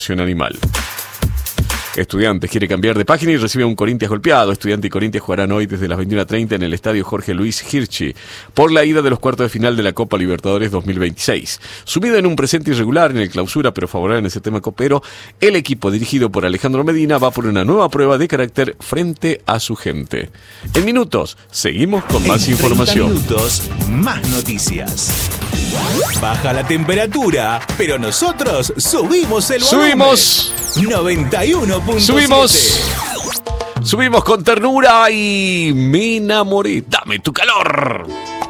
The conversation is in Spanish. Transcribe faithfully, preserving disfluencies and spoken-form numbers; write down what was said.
Animal. Estudiantes quiere cambiar de página y recibe un Corinthians golpeado. Estudiante y Corinthians jugarán hoy desde las veintiuna treinta en el estadio Jorge Luis Hirschi por la ida de los cuartos de final de la Copa Libertadores dos mil veintiséis. Sumido en un presente irregular en el clausura, pero favorable en ese tema copero, el equipo dirigido por Alejandro Medina va por una nueva prueba de carácter frente a su gente. En minutos, seguimos con más en información. Minutos, más noticias. Baja la temperatura, pero nosotros subimos el volumen. Subimos. noventa y uno punto siete. Subimos. Subimos con ternura y me enamoré. Dame tu calor.